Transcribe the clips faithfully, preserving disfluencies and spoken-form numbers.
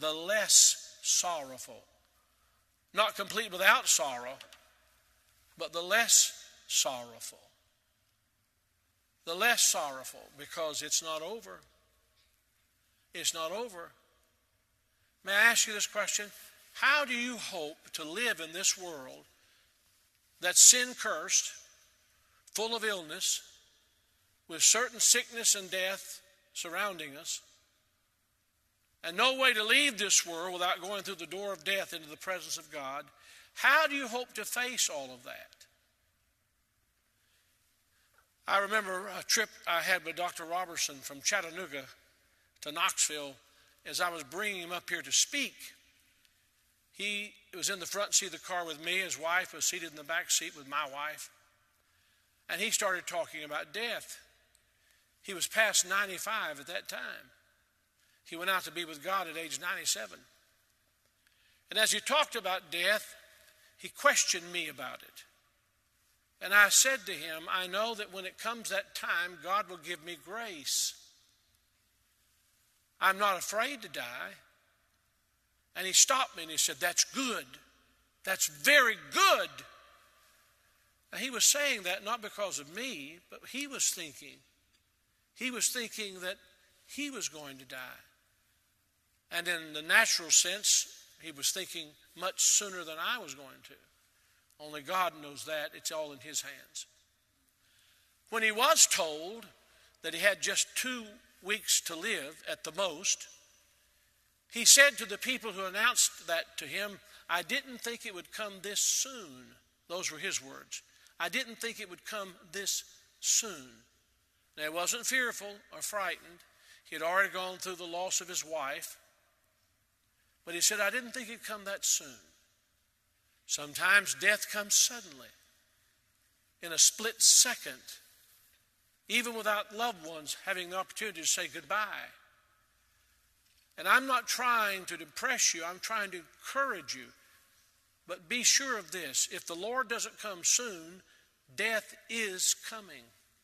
the less sorrowful. Not complete without sorrow, but the less sorrowful. The less sorrowful, because it's not over. It's not over. May I ask you this question? How do you hope to live in this world that's sin-cursed, full of illness, with certain sickness and death surrounding us, and no way to leave this world without going through the door of death into the presence of God? How do you hope to face all of that? I remember a trip I had with Doctor Robertson from Chattanooga to Knoxville. As I was bringing him up here to speak, he was in the front seat of the car with me. His wife was seated in the back seat with my wife. And he started talking about death. He was past ninety-five at that time. He went out to be with God at age ninety-seven. And as he talked about death, he questioned me about it. And I said to him, I know that when it comes that time, God will give me grace. I'm not afraid to die. And he stopped me and he said, that's good. That's very good. Now, he was saying that not because of me, but he was thinking. He was thinking that he was going to die. And in the natural sense, he was thinking much sooner than I was going to. Only God knows that. It's all in his hands. When he was told that he had just two weeks to live at the most, he said to the people who announced that to him, I didn't think it would come this soon. Those were his words. I didn't think it would come this soon. Now, he wasn't fearful or frightened. He had already gone through the loss of his wife. But he said, I didn't think it'd come that soon. Sometimes death comes suddenly, in a split second, even without loved ones having the opportunity to say goodbye. And I'm not trying to depress you, I'm trying to encourage you. But be sure of this, if the Lord doesn't come soon, death is coming.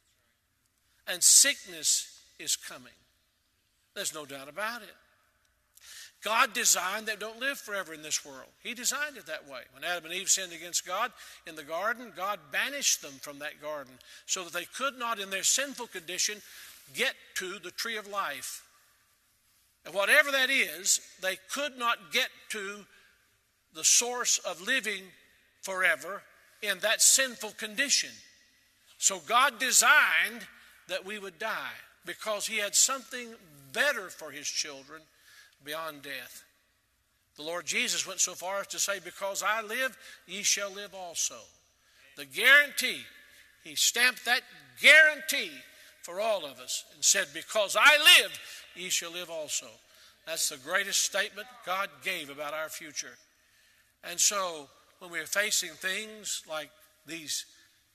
And sickness is coming. There's no doubt about it. God designed that don't live forever in this world. He designed it that way. When Adam and Eve sinned against God in the garden, God banished them from that garden so that they could not, in their sinful condition, get to the tree of life. And whatever that is, they could not get to the source of living forever in that sinful condition. So God designed that we would die because he had something better for his children beyond death. The Lord Jesus went so far as to say, because I live, ye shall live also. The guarantee, he stamped that guarantee for all of us and said, because I live, ye shall live also. That's the greatest statement God gave about our future. And so when we're facing things like these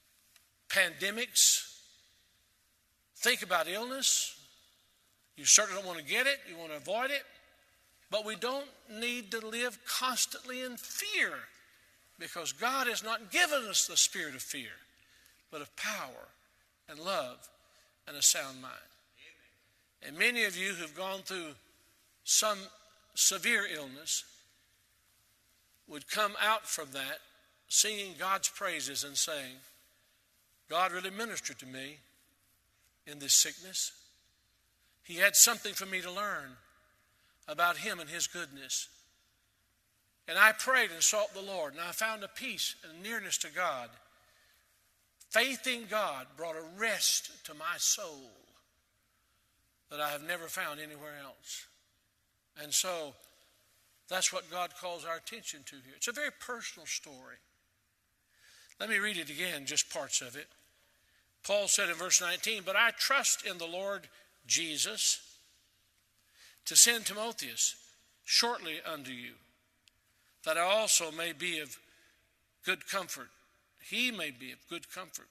pandemics, think about illness. You certainly don't want to get it. You want to avoid it. But we don't need to live constantly in fear, because God has not given us the spirit of fear, but of power and love and a sound mind. Amen. And many of you who've gone through some severe illness would come out from that singing God's praises and saying, God really ministered to me in this sickness. He had something for me to learn about him and his goodness. And I prayed and sought the Lord, and I found a peace and nearness to God. Faith in God brought a rest to my soul that I have never found anywhere else. And so that's what God calls our attention to here. It's a very personal story. Let me read it again, just parts of it. Paul said in verse nineteen, but I trust in the Lord Jesus to send Timotheus shortly unto you, that I also may be of good comfort. He may be of good comfort.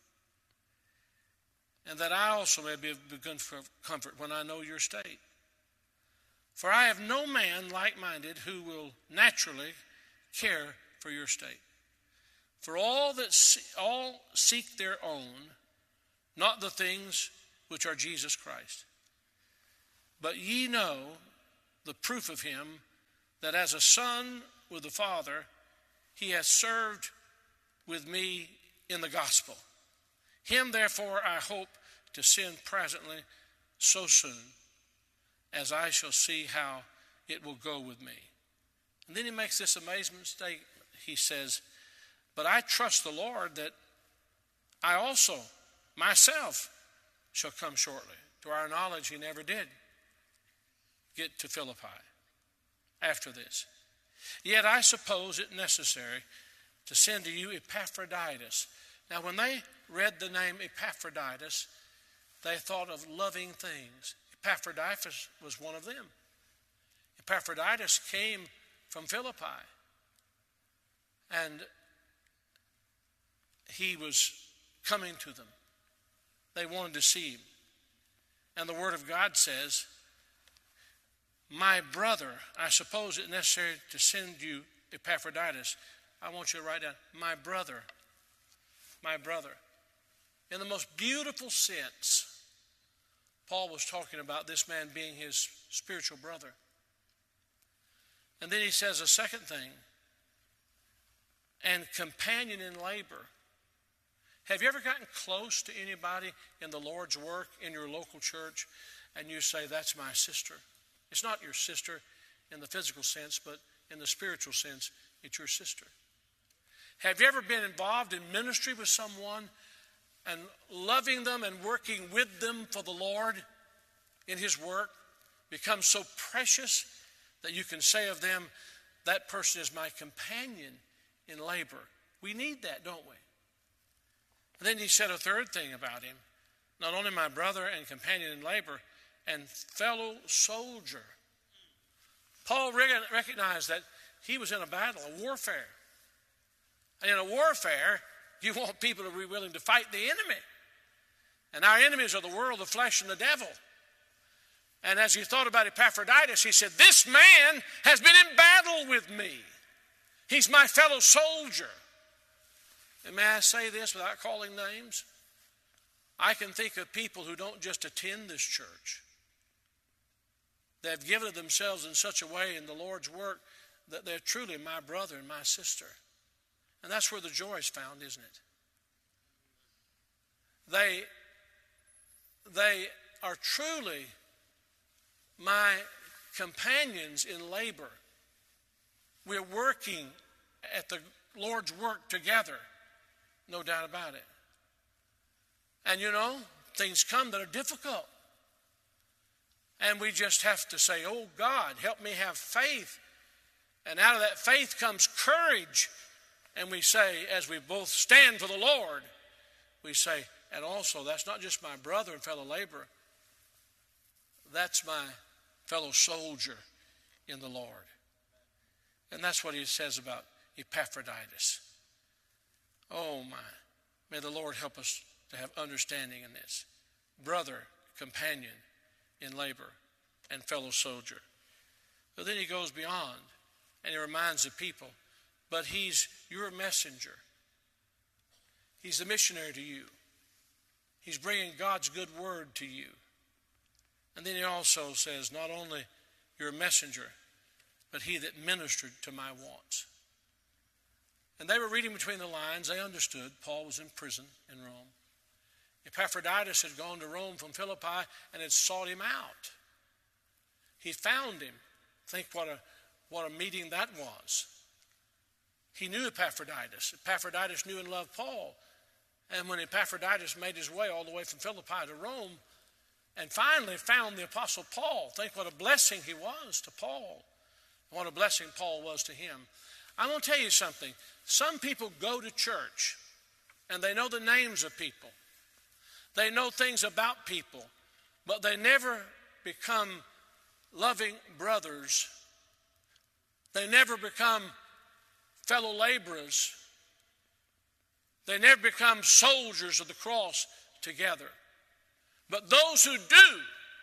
And that I also may be of good comfort when I know your state. For I have no man like-minded who will naturally care for your state. For all that see, all seek their own, not the things which are Jesus Christ. But ye know the proof of him, that as a son with the Father, he has served with me in the gospel. Him, therefore, I hope to send presently, so soon, as I shall see how it will go with me. And then he makes this amazing statement. He says, but I trust the Lord that I also, myself, shall come shortly. To our knowledge, he never did get to Philippi after this. Yet I suppose it necessary to send to you Epaphroditus. Now, when they read the name Epaphroditus, they thought of loving things. Epaphroditus was one of them. Epaphroditus came from Philippi, and he was coming to them. They wanted to see him. And the Word of God says, my brother, I suppose it necessary to send you Epaphroditus. I want you to write down, my brother, my brother. In the most beautiful sense, Paul was talking about this man being his spiritual brother. And then he says a second thing, and companion in labor. Have you ever gotten close to anybody in the Lord's work in your local church and you say, that's my sister? It's not your sister in the physical sense, but in the spiritual sense, it's your sister. Have you ever been involved in ministry with someone and loving them and working with them for the Lord in his work becomes so precious that you can say of them, that person is my companion in labor? We need that, don't we? And then he said a third thing about him. Not only my brother and companion in labor, and fellow soldier. Paul recognized that he was in a battle, a warfare. And in a warfare, you want people to be willing to fight the enemy. And our enemies are the world, the flesh, and the devil. And as he thought about Epaphroditus, he said, this man has been in battle with me. He's my fellow soldier. And may I say this without calling names? I can think of people who don't just attend this church. They have given themselves in such a way in the Lord's work that they're truly my brother and my sister. And that's where the joy is found, isn't it? They, they are truly my companions in labor. We're working at the Lord's work together. No doubt about it. And you know, things come that are difficult. And we just have to say, oh God, help me have faith. And out of that faith comes courage. And we say, as we both stand for the Lord, we say, and also that's not just my brother and fellow laborer. That's my fellow soldier in the Lord. And that's what he says about Epaphroditus. Oh my, may the Lord help us to have understanding in this. Brother, companion in labor, and fellow soldier. But then he goes beyond and he reminds the people, but he's your messenger. He's the missionary to you. He's bringing God's good word to you. And then he also says, not only your messenger, but he that ministered to my wants. And they were reading between the lines. They understood Paul was in prison in Rome. Epaphroditus had gone to Rome from Philippi and had sought him out. He found him. Think what a, what a meeting that was. He knew Epaphroditus. Epaphroditus knew and loved Paul. And when Epaphroditus made his way all the way from Philippi to Rome and finally found the Apostle Paul, think what a blessing he was to Paul. What a blessing Paul was to him. I'm going to tell you something. Some people go to church and they know the names of people. They know things about people, but they never become loving brothers. They never become fellow laborers. They never become soldiers of the cross together. But those who do,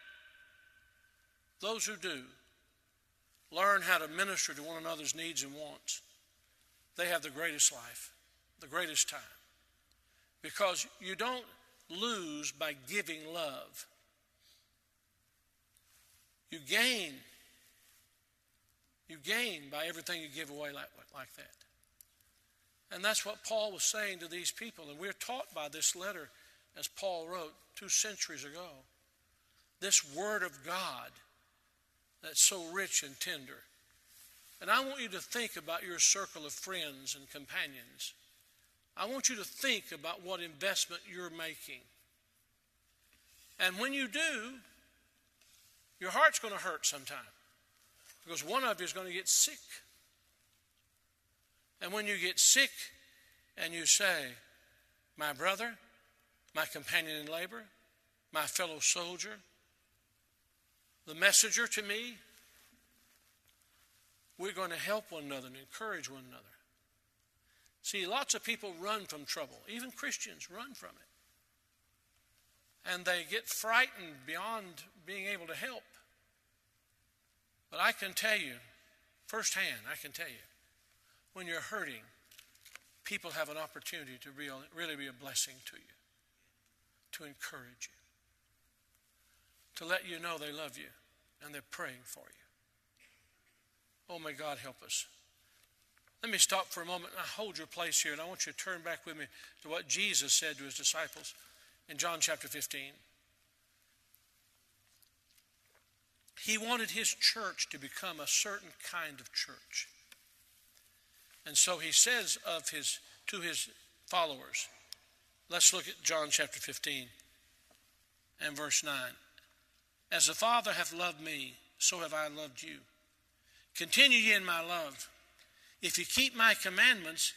those who do, learn how to minister to one another's needs and wants, they have the greatest life, the greatest time. Because you don't lose by giving love. You gain You gain by everything you give away like, like that. And that's what Paul was saying to these people. And we're taught by this letter, as Paul wrote two centuries ago. This word of God that's so rich and tender. And I want you to think about your circle of friends and companions. I want you to think about what investment you're making. And when you do, your heart's going to hurt sometime. Because one of you is going to get sick. And when you get sick and you say, my brother, my companion in labor, my fellow soldier, the messenger to me, we're going to help one another and encourage one another. See, lots of people run from trouble. Even Christians run from it. And they get frightened beyond being able to help. But I can tell you, firsthand, I can tell you, when you're hurting, people have an opportunity to real, really be a blessing to you, to encourage you, to let you know they love you and they're praying for you. Oh, may God help us. Let me stop for a moment and hold your place here, and I want you to turn back with me to what Jesus said to his disciples in John chapter fifteen. He wanted his church to become a certain kind of church. And so he says of his to his followers, let's look at John chapter fifteen and verse nine. As the Father hath loved me, so have I loved you. Continue ye in my love. If you keep my commandments,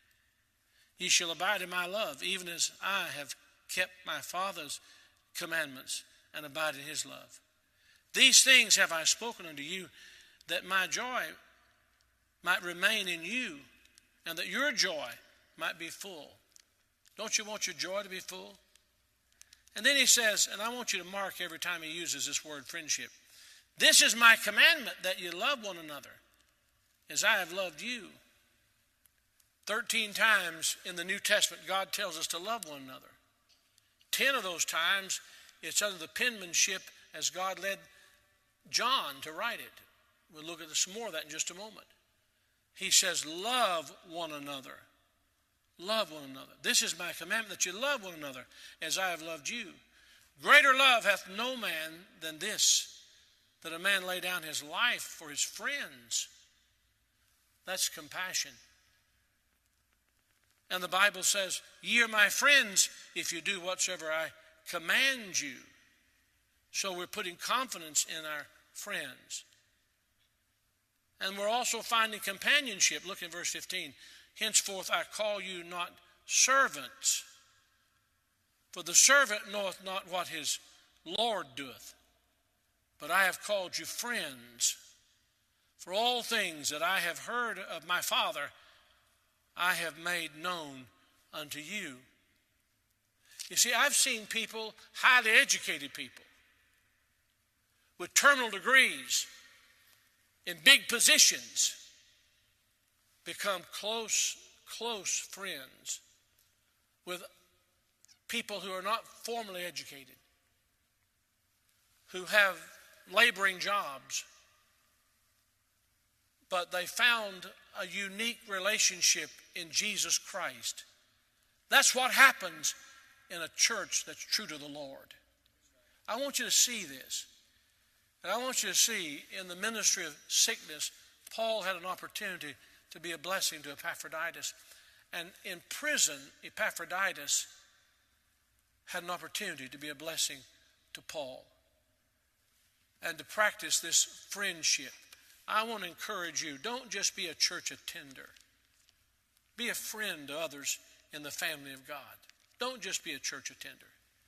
ye shall abide in my love, even as I have kept my Father's commandments and abide in his love. These things have I spoken unto you, that my joy might remain in you, and that your joy might be full. Don't you want your joy to be full? And then he says, and I want you to mark every time he uses this word friendship, this is my commandment, that you love one another, as I have loved you. Thirteen times in the New Testament, God tells us to love one another. Ten of those times, it's under the penmanship as God led John to write it. We'll look at some more of that in just a moment. He says, love one another. Love one another. This is my commandment, that you love one another as I have loved you. Greater love hath no man than this, that a man lay down his life for his friends. That's compassion. And the Bible says, ye are my friends if you do whatsoever I command you. So we're putting confidence in our friends. And we're also finding companionship. Look in verse fifteen. Henceforth I call you not servants, for the servant knoweth not what his Lord doeth. But I have called you friends. For all things that I have heard of my Father, I have made known unto you. You see, I've seen people, highly educated people, with terminal degrees, in big positions, become close, close friends with people who are not formally educated, who have laboring jobs, but they found a unique relationship in Jesus Christ. That's what happens in a church that's true to the Lord. I want you to see this. And I want you to see in the ministry of sickness, Paul had an opportunity to be a blessing to Epaphroditus. And in prison, Epaphroditus had an opportunity to be a blessing to Paul and to practice this friendship. I want to encourage you, don't just be a church attender. Be a friend to others in the family of God. Don't just be a church attender.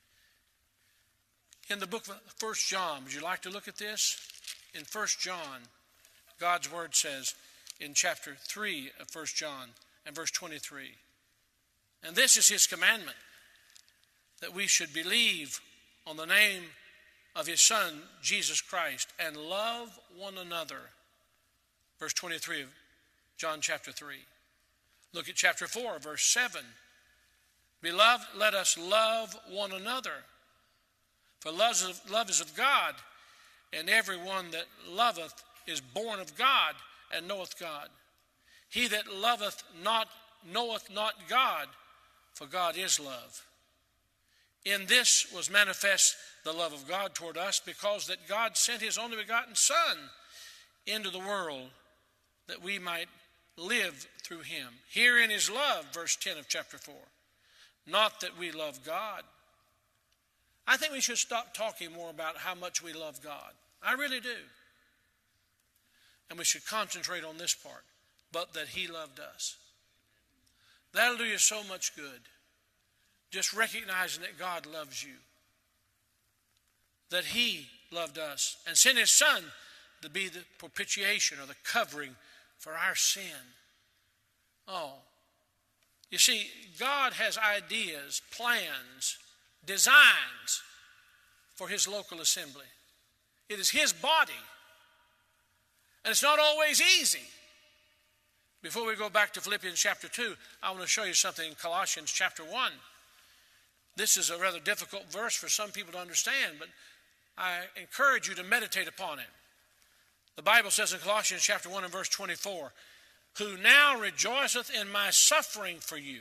In the book of First John, would you like to look at this? In First John, God's word says in chapter three of First John and verse twenty-three, and this is his commandment, that we should believe on the name of his Son, Jesus Christ, and love one another. Verse twenty-three of John chapter three. Look at chapter four, verse seven. Beloved, let us love one another. For love is of God, and everyone that loveth is born of God and knoweth God. He that loveth not knoweth not God, for God is love. In this was manifest the love of God toward us, because that God sent his only begotten Son into the world, that we might live through him. Herein is love, verse ten of chapter four. Not that we love God. I think we should stop talking more about how much we love God. I really do. And we should concentrate on this part, but that he loved us. That'll do you so much good. Just recognizing that God loves you. That he loved us and sent his Son to be the propitiation or the covering for our sin. Oh. You see, God has ideas, plans, designs for his local assembly. It is his body. And it's not always easy. Before we go back to Philippians chapter two, I want to show you something in Colossians chapter one. This is a rather difficult verse for some people to understand, but I encourage you to meditate upon it. The Bible says in Colossians chapter one and verse twenty-four, who now rejoiceth in my suffering for you,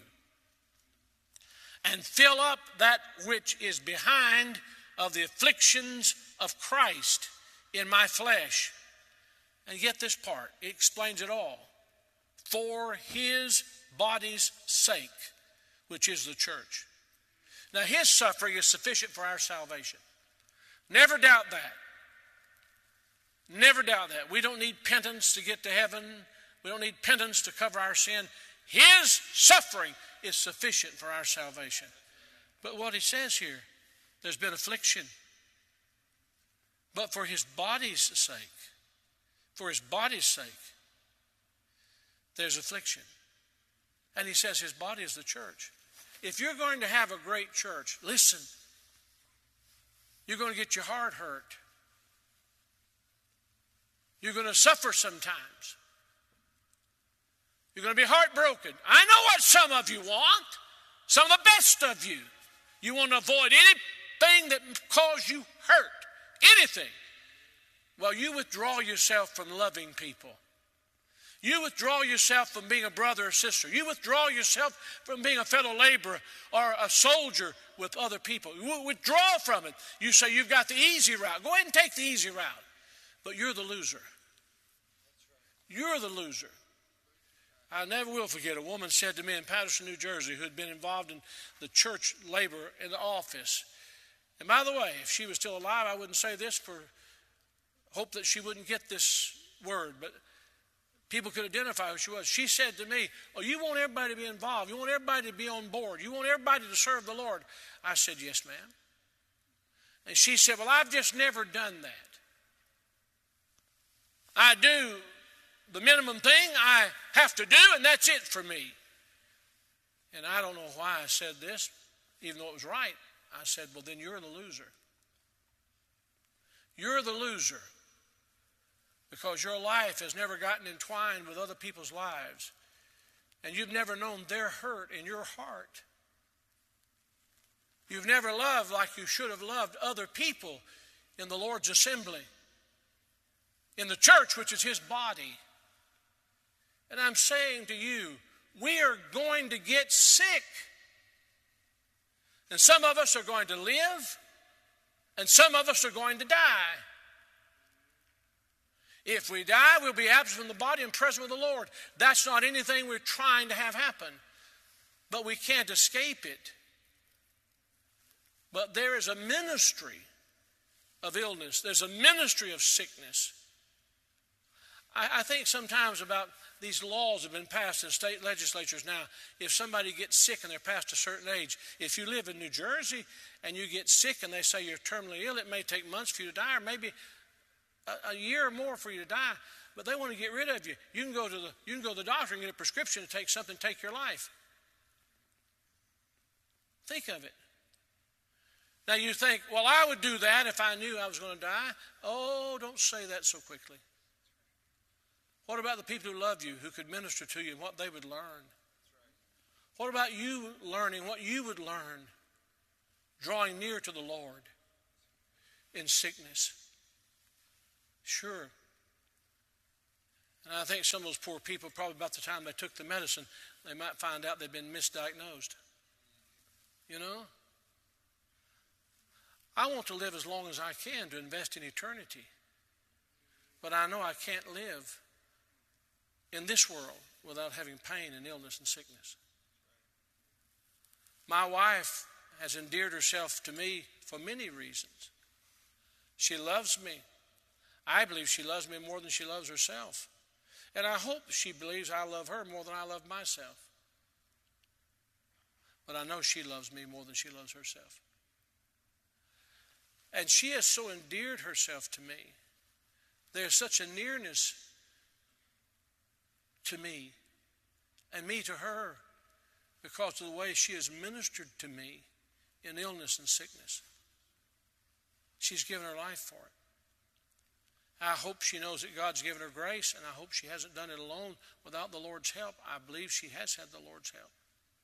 and fill up that which is behind of the afflictions of Christ in my flesh. And get this part, it explains it all. For his body's sake, which is the church. Now his suffering is sufficient for our salvation. Never doubt that. Never doubt that. We don't need penance to get to heaven. We don't need penance to cover our sin. His suffering is sufficient for our salvation. But what he says here, there's been affliction. But for his body's sake, for his body's sake, there's affliction. And he says his body is the church. If you're going to have a great church, listen, you're going to get your heart hurt. You're going to suffer sometimes. You're going to be heartbroken. I know what some of you want. Some of the best of you. You want to avoid anything that cause you hurt. Anything. Well, you withdraw yourself from loving people. You withdraw yourself from being a brother or sister. You withdraw yourself from being a fellow laborer or a soldier with other people. You withdraw from it. You say you've got the easy route. Go ahead and take the easy route. But you're the loser. You're the loser. I never will forget, a woman said to me in Patterson, New Jersey, who had been involved in the church labor in the office. And by the way, if she was still alive, I wouldn't say this for hope that she wouldn't get this word, but people could identify who she was. She said to me, oh, you want everybody to be involved. You want everybody to be on board. You want everybody to serve the Lord. I said, yes, ma'am. And she said, well, I've just never done that. I do the minimum thing I have to do, and that's it for me. And I don't know why I said this, even though it was right. I said, well, then you're the loser. You're the loser because your life has never gotten entwined with other people's lives, and you've never known their hurt in your heart. You've never loved like you should have loved other people in the Lord's assembly, in the church, which is his body. And I'm saying to you, we are going to get sick. And some of us are going to live, and some of us are going to die. If we die, we'll be absent from the body and present with the Lord. That's not anything we're trying to have happen, but we can't escape it. But there is a ministry of illness. There's a ministry of sickness. I, I think sometimes about these laws have been passed in state legislatures now. If somebody gets sick and they're past a certain age, if you live in New Jersey and you get sick and they say you're terminally ill, it may take months for you to die, or maybe a, a year or more for you to die. But they want to get rid of you. You can go to the you can go to the doctor and get a prescription to take something to take your life. Think of it. Now you think, well, I would do that if I knew I was going to die. Oh, don't say that so quickly. What about the people who love you, who could minister to you and what they would learn? What about you learning what you would learn, drawing near to the Lord in sickness? Sure. And I think some of those poor people, probably about the time they took the medicine, they might find out they've been misdiagnosed. You know? I want to live as long as I can to invest in eternity. But I know I can't live in this world without having pain and illness and sickness. My wife has endeared herself to me for many reasons. She loves me. I believe she loves me more than she loves herself. And I hope she believes I love her more than I love myself. But I know she loves me more than she loves herself. And she has so endeared herself to me. There's such a nearness to me and me to her because of the way she has ministered to me in illness and sickness. She's given her life for it. I hope she knows that God's given her grace, and I hope she hasn't done it alone without the Lord's help. I believe she has had the Lord's help.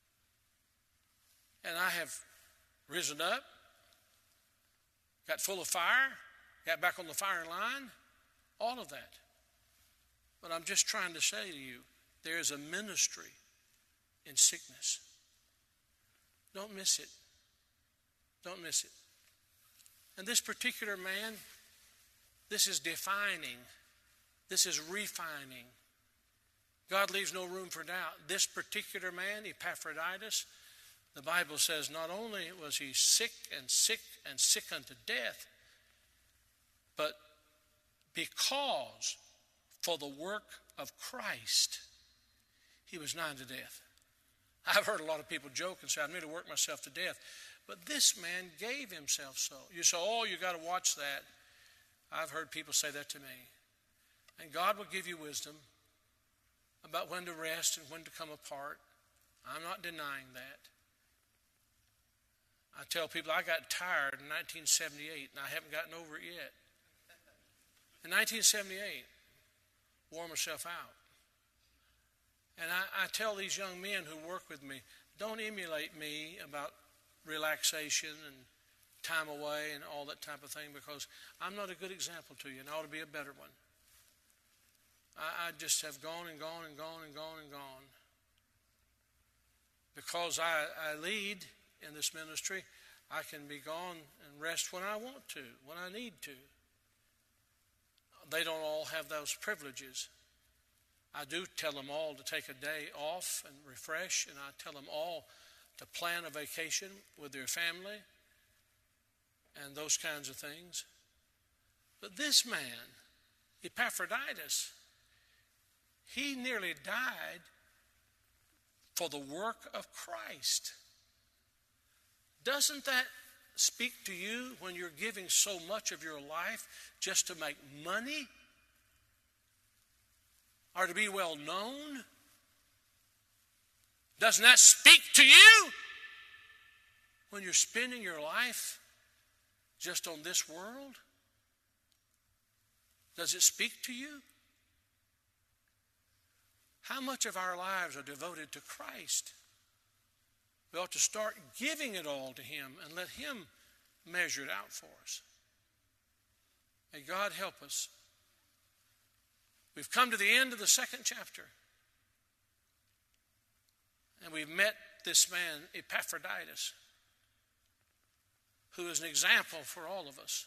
And I have risen up, got full of fire, got back on the firing line, all of that. But I'm just trying to say to you, there is a ministry in sickness. Don't miss it. Don't miss it. And this particular man, this is defining. This is refining. God leaves no room for doubt. This particular man, Epaphroditus, the Bible says not only was he sick and sick and sick unto death, but because for the work of Christ, he was nigh to death. I've heard a lot of people joke and say, I'm going to work myself to death. But this man gave himself so. You say, oh, you got to watch that. I've heard people say that to me. And God will give you wisdom about when to rest and when to come apart. I'm not denying that. I tell people I got tired in nineteen seventy-eight, and I haven't gotten over it yet. In nineteen seventy-eight, wore myself out. And I, I tell these young men who work with me, don't emulate me about relaxation and time away and all that type of thing, because I'm not a good example to you, and I ought to be a better one. I, I just have gone and gone and gone and gone and gone. Because I, I lead in this ministry, I can be gone and rest when I want to, when I need to. They don't all have those privileges. I do tell them all to take a day off and refresh, and I tell them all to plan a vacation with their family and those kinds of things. But this man, Epaphroditus, he nearly died for the work of Christ. Doesn't that speak to you when you're giving so much of your life just to make money or to be well known? Doesn't that speak to you when you're spending your life just on this world? Does it speak to you? How much of our lives are devoted to Christ? We ought to start giving it all to Him and let Him measure it out for us. May God help us. We've come to the end of the second chapter. And we've met this man, Epaphroditus, who is an example for all of us.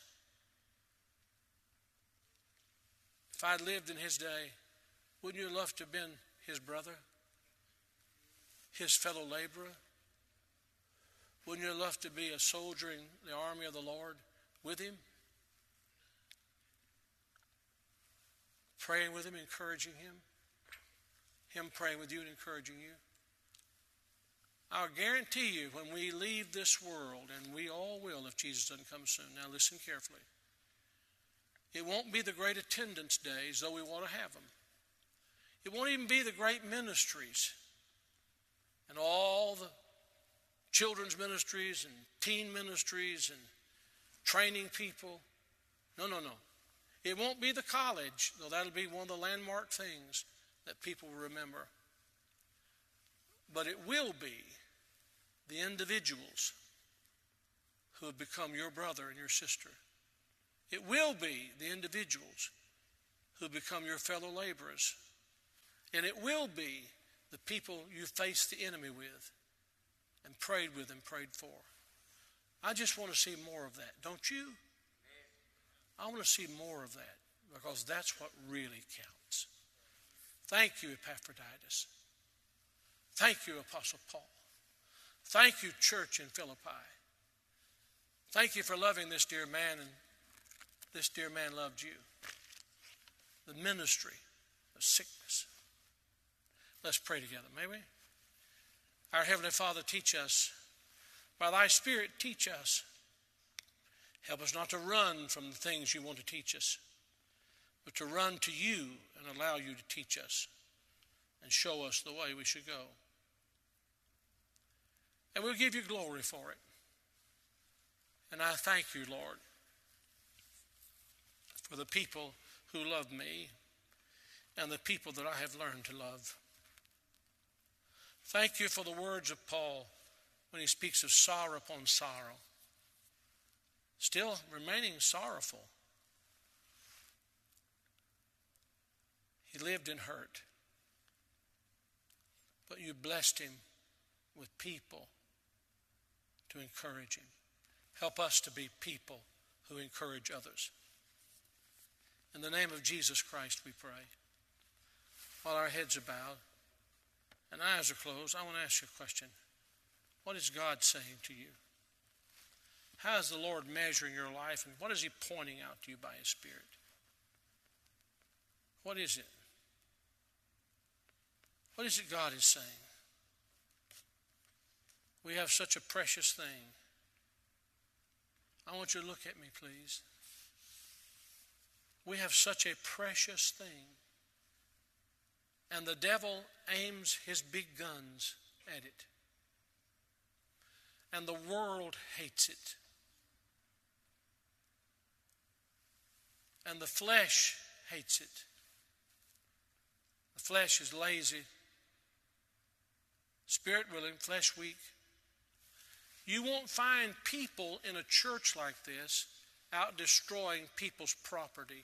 If I'd lived in his day, wouldn't you love to have been his brother, his fellow laborer? Wouldn't you love to be a soldier in the army of the Lord with him? Praying with him, encouraging him. Him praying with you and encouraging you. I'll guarantee you when we leave this world, and we all will if Jesus doesn't come soon. Now listen carefully. It won't be the great attendance days, though we want to have them. It won't even be the great ministries and all the children's ministries and teen ministries and training people. No, no, no. It won't be the college, though that'll be one of the landmark things that people will remember. But it will be the individuals who have become your brother and your sister. It will be the individuals who become your fellow laborers. And it will be the people you face the enemy with and prayed with and prayed for. I just want to see more of that, don't you? I want to see more of that because that's what really counts. Thank you, Epaphroditus. Thank you, Apostle Paul. Thank you, church in Philippi. Thank you for loving this dear man, and this dear man loved you. The ministry of sickness. Let's pray together, may we? Our Heavenly Father, teach us. By thy Spirit, teach us. Help us not to run from the things you want to teach us, but to run to you and allow you to teach us and show us the way we should go. And we'll give you glory for it. And I thank you, Lord, for the people who love me and the people that I have learned to love. Thank you for the words of Paul when he speaks of sorrow upon sorrow. Still remaining sorrowful. He lived in hurt. But you blessed him with people to encourage him. Help us to be people who encourage others. In the name of Jesus Christ we pray. While our heads are bowed and eyes are closed, I want to ask you a question. What is God saying to you? How is the Lord measuring your life, and what is he pointing out to you by his Spirit? What is it? What is it God is saying? We have such a precious thing. I want you to look at me, please. We have such a precious thing. And the devil aims his big guns at it. And the world hates it. And the flesh hates it. The flesh is lazy. Spirit willing, flesh weak. You won't find people in a church like this out destroying people's property,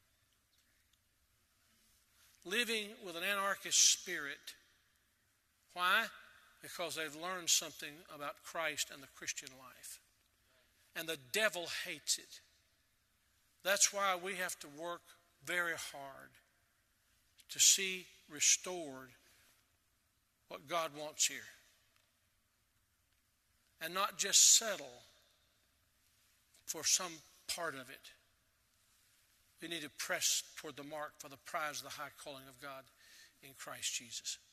living with an anarchist spirit. Why? Because they've learned something about Christ and the Christian life. And the devil hates it. That's why we have to work very hard to see restored what God wants here. And not just settle for some part of it. We need to press toward the mark for the prize of the high calling of God in Christ Jesus.